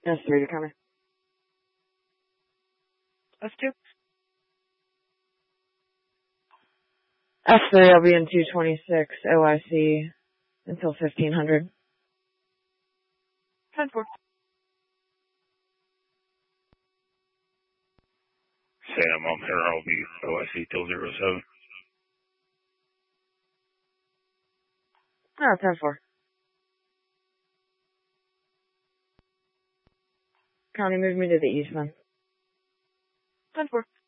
S3 to counter. S2. S3, I'll be in 226 OIC until 1500. 10-4. Sam, I'm here. I'll be OIC till 07. Oh, 10-4. County, move me to the east, man. 10-4.